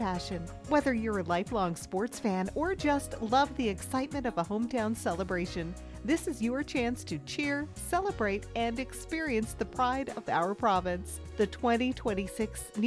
passion. Whether you're a lifelong sports fan or just love the excitement of a hometown celebration, this is your chance to cheer, celebrate, and experience the pride of our province. The 2026